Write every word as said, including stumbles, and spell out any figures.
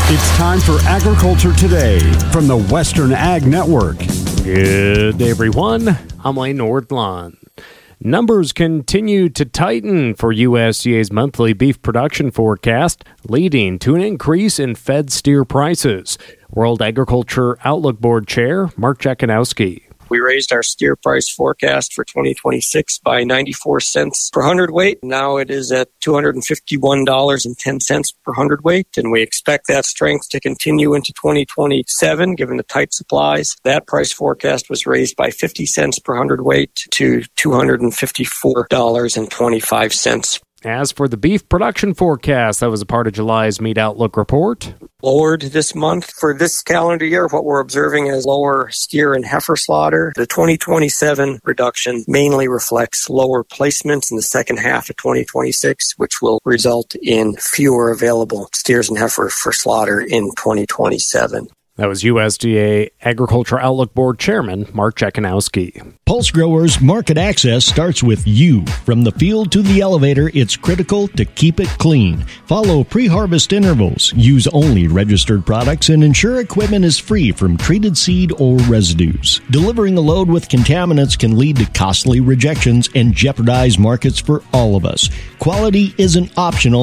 It's time for Agriculture Today from the Western Ag Network. Good day, everyone. I'm Wayne Nordlund. Numbers continue to tighten for U S D A's monthly beef production forecast, leading to an increase in fed steer prices. World Agriculture Outlook Board Chair Mark Jekanowski. We raised our steer price forecast for twenty twenty-six by ninety-four cents per hundredweight. Now it is at two hundred fifty-one dollars and ten cents per hundredweight, and we expect that strength to continue into twenty twenty-seven, given the tight supplies. That price forecast was raised by fifty cents per hundredweight to two hundred fifty-four dollars and twenty-five cents. As for the beef production forecast, that was a part of July's Meat Outlook report. Lowered this month. For this calendar year, what we're observing is lower steer and heifer slaughter. The twenty twenty-seven reduction mainly reflects lower placements in the second half of twenty twenty-six, which will result in fewer available steers and heifers for slaughter in twenty twenty-seven. That was U S D A Agriculture Outlook Board Chairman Mark Jekanowski. Pulse Growers market access starts with you. From the field to the elevator, it's critical to keep it clean. Follow pre-harvest intervals, use only registered products, and ensure equipment is free from treated seed or residues. Delivering a load with contaminants can lead to costly rejections and jeopardize markets for all of us. Quality isn't optional.